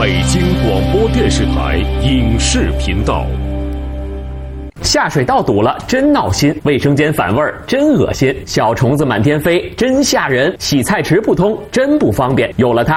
北京广播电视台影视频道。 下水道堵了，真闹心；卫生间反味儿，真恶心；小虫子满天飞，真吓人；洗菜池不通，真不方便。有了它，